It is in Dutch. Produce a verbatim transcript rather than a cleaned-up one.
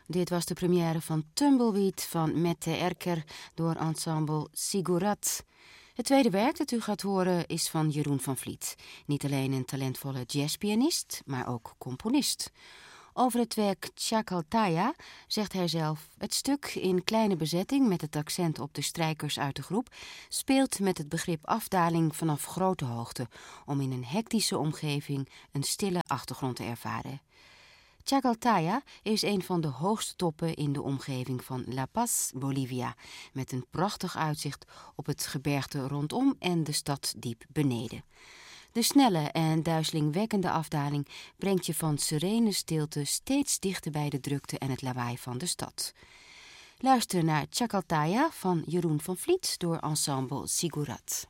Dit was de première van Tumbleweed van Mette Erker door ensemble Sigurat. Het tweede werk dat u gaat horen is van Jeroen van Vliet. Niet alleen een talentvolle jazzpianist, maar ook componist. Over het werk Chacaltaya zegt hij zelf: het stuk in kleine bezetting met het accent op de strijkers uit de groep speelt met het begrip afdaling vanaf grote hoogte om in een hectische omgeving een stille achtergrond te ervaren. Chacaltaya is een van de hoogste toppen in de omgeving van La Paz, Bolivia, met een prachtig uitzicht op het gebergte rondom en de stad diep beneden. De snelle en duizelingwekkende afdaling brengt je van serene stilte steeds dichter bij de drukte en het lawaai van de stad. Luister naar Chacaltaya van Jeroen van Vliet door ensemble Sigurat.